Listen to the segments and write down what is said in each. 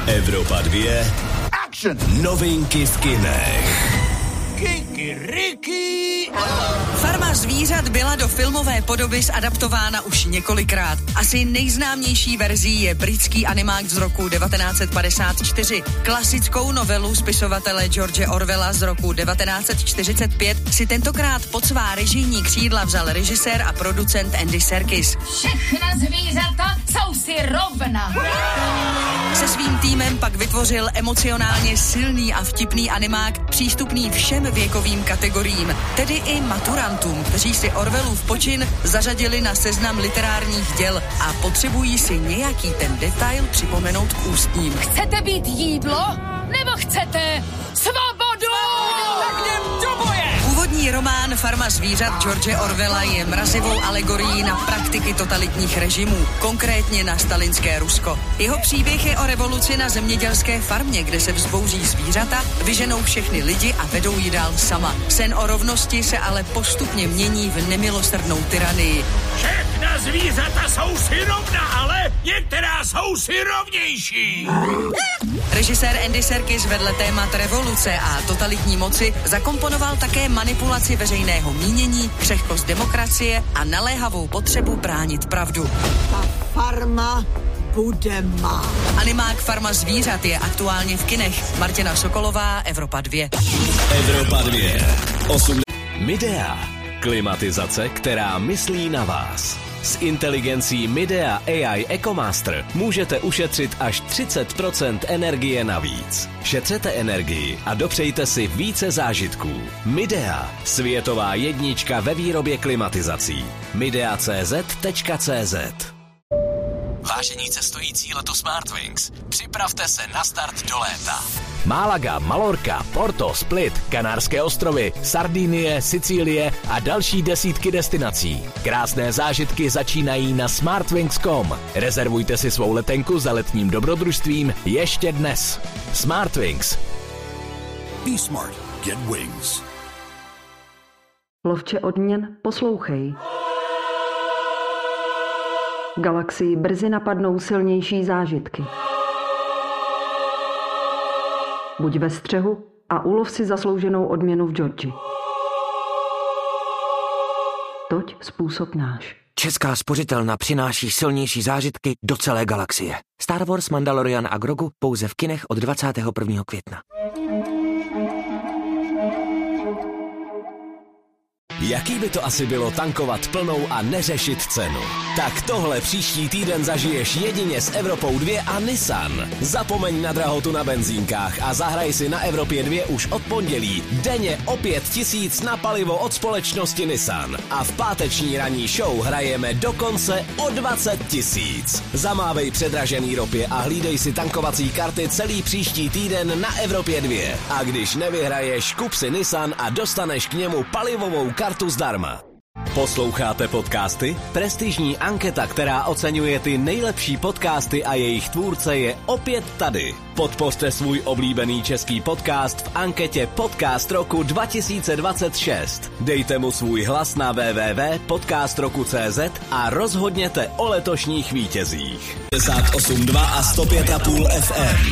Evropa 2. Action! Novinky v kinech. Kikiriki! Farma zvířat byla do filmové podoby zadaptována už několikrát. Asi nejznámější verzí je britský animák z roku 1954. Klasickou novelu spisovatele George Orwella z roku 1945 si tentokrát pod svá režijní křídla vzal režisér a producent Andy Serkis. Všechna zvířata jsou si rovna. Se svým týmem pak vytvořil emocionálně silný a vtipný animák, přístupný všem věkovým kategoriím, tedy i maturantům, kteří si Orwellův počin zařadili na seznam literárních děl a potřebují si nějaký ten detail připomenout k ústním. Chcete být jídlo? Nebo chcete svobodu? Tak jdem do boje! Původní román Farma zvířat George Orwella je mrazivou alegorií na praktiky totalitních režimů, konkrétně na stalinské Rusko. Jeho příběh je o revoluci na zemědělské farmě, kde se vzbouří zvířata, vyženou všechny lidi a vedou ji dál sama. Sen o rovnosti se ale postupně mění v nemilosrdnou tyranii. Všechna zvířata jsou si rovna, ale některá jsou si rovnější. Režisér Andy Serkis vedle témat revoluce a totalitní moci zakomponoval také manipulaci veřejného mínění, křehkost demokracie a naléhavou potřebu bránit pravdu. Ta farma bude má. Animák Farma zvířat je aktuálně v kinech. Martina Sokolová, Evropa 2. Evropa 2. 8. Midea. Klimatizace, která myslí na vás. S inteligencí Midea AI EcoMaster můžete ušetřit až 30% energie navíc. Šetřete energii a dopřejte si více zážitků. Midea, světová jednička ve výrobě klimatizací. Midea.cz. Vážení cestující letu Smartwings, připravte se na start do léta. Málaga, Malorka, Porto, Split, Kanárské ostrovy, Sardinie, Sicílie a další desítky destinací. Krásné zážitky začínají na smartwings.com. Rezervujte si svou letenku za letním dobrodružstvím ještě dnes. Smartwings. Be smart. Get wings. Lovče odměn, poslouchej. Galaxii brzy napadnou silnější zážitky. Buď ve střehu a ulov si zaslouženou odměnu v Georgii. Toť způsob náš. Česká spořitelna přináší silnější zážitky do celé galaxie. Star Wars, Mandalorian a Grogu pouze v kinech od 21. května. Jaký by to asi bylo tankovat plnou a neřešit cenu? Tak tohle příští týden zažiješ jedině s Evropou 2 a Nissan. Zapomeň na drahotu na benzínkách a zahraj si na Evropě 2 už od pondělí denně o 5 000 na palivo od společnosti Nissan. A v páteční ranní show hrajeme dokonce o 20 000. Zamávej předražený ropě a hlídej si tankovací karty celý příští týden na Evropě 2. A když nevyhraješ, kup si Nissan a dostaneš k němu palivovou kartu zdarma. Posloucháte podcasty? Prestižní anketa, která oceňuje ty nejlepší podcasty a jejich tvůrce, je opět tady. Podpořte svůj oblíbený český podcast v anketě Podcast roku 2026. Dejte mu svůj hlas na www.podcastroku.cz a rozhodněte o letošních vítězích. 58.2 a 105.5 FM.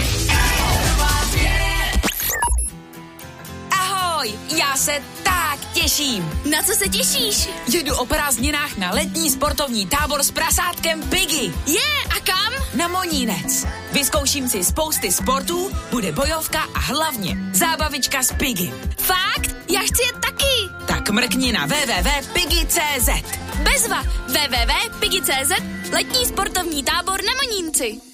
Ahoj, já se tak těším. Na co se těšíš? Jedu o prázdninách na letní sportovní tábor s prasátkem Piggy. A kam? Na Monínec. Vyzkouším si spousty sportů, bude bojovka a hlavně zábavička s Piggy. Fakt? Já chci jet taky. Tak mrkni na www.piggy.cz. Bezva www.piggy.cz. Letní sportovní tábor na Monínci.